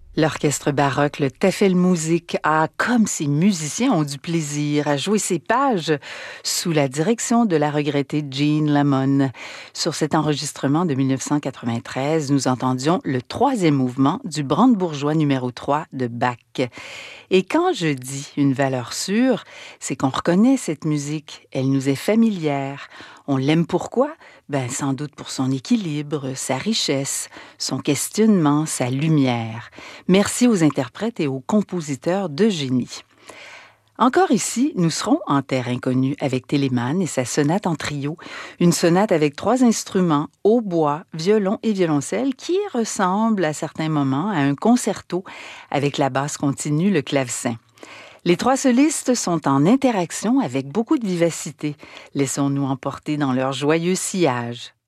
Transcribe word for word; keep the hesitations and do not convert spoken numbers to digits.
L'orchestre baroque, le Tafelmusik, a, comme ses musiciens ont du plaisir à jouer ces pages sous la direction de la regrettée Jean Lemon. Sur cet enregistrement de dix-neuf cent quatre-vingt-treize, nous entendions le troisième mouvement du Brandebourgeois numéro trois de Bach. Et quand je dis une valeur sûre, c'est qu'on reconnaît cette musique, elle nous est familière. On l'aime pourquoi? Ben, sans doute pour son équilibre, sa richesse, son questionnement, sa lumière. Merci aux interprètes et aux compositeurs de génie. Encore ici, nous serons en terre inconnue avec Telemann et sa sonate en trio, une sonate avec trois instruments, hautbois, violon et violoncelle, qui ressemble à certains moments à un concerto avec la basse continue, le clavecin. Les trois solistes sont en interaction avec beaucoup de vivacité. Laissons-nous emporter dans leur joyeux sillage.